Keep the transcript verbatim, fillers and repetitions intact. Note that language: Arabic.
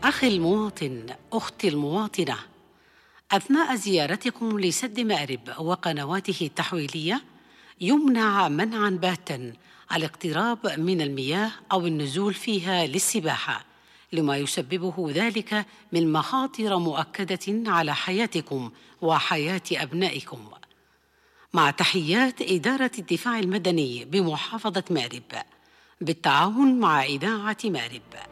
أخي المواطن، أختي المواطنة، أثناء زيارتكم لسد مأرب وقنواته التحويلية يمنع منعاً باتاً الاقتراب من المياه أو النزول فيها للسباحة، لما يسببه ذلك من مخاطر مؤكدة على حياتكم وحياة أبنائكم. مع تحيات إدارة الدفاع المدني بمحافظة مأرب بالتعاون مع إذاعة مأرب.